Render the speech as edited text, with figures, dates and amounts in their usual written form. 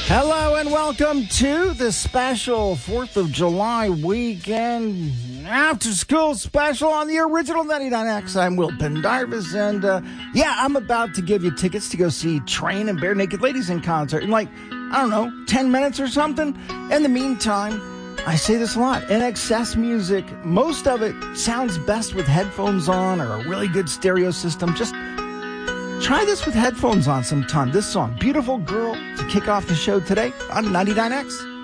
Hello and welcome to the special 4th of July weekend after school special on the original 99X. I'm Will Pendarvis, and I'm about to give you tickets to go see Train and Bare Naked Ladies in concert in 10 minutes or something. In the meantime, I say this a lot, NXS music, most of it sounds best with headphones on or a really good stereo system. Just try this with headphones on sometime. This song, Beautiful Girl, to kick off the show today on 99X.